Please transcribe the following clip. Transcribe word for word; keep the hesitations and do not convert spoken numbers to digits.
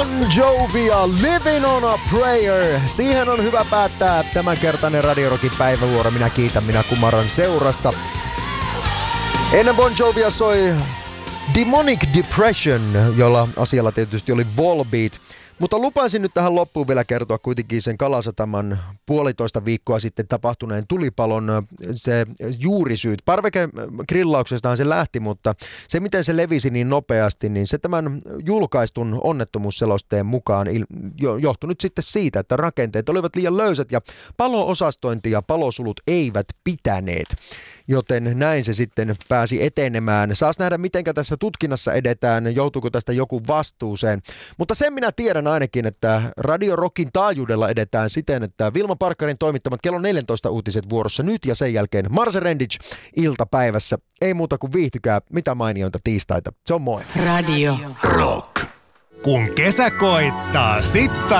Bon Jovia, Living on a Prayer. Siihen on hyvä päättää tämänkertainen Radio Rockin päivävuoro. Minä kiitän, minä kumarran seurasta. Ennen Bon Jovia soi Demonic Depression, jolla asialla tietysti oli Volbeat. Mutta lupaisin nyt tähän loppuun vielä kertoa kuitenkin sen Kalasataman puolitoista viikkoa sitten tapahtuneen tulipalon se juurisyyt. Parvekegrillauksestahan se lähti, mutta se miten se levisi niin nopeasti, niin se tämän julkaistun onnettomuusselosteen mukaan johtui nyt sitten siitä, että rakenteet olivat liian löysät ja palo-osastointi ja palosulut eivät pitäneet. Joten näin se sitten pääsi etenemään. Saas nähdä, mitenkä tässä tutkinnassa edetään, joutuuko tästä joku vastuuseen. Mutta sen minä tiedän ainakin, että Radio Rockin taajuudella edetään siten, että Vilma Parkkarin toimittamat kello neljätoista uutiset vuorossa nyt ja sen jälkeen Marse Rendic iltapäivässä. Ei muuta kuin viihtykää, mitä mainiointa tiistaita. Se on moi. Radio Rock. Kun kesä koittaa, sit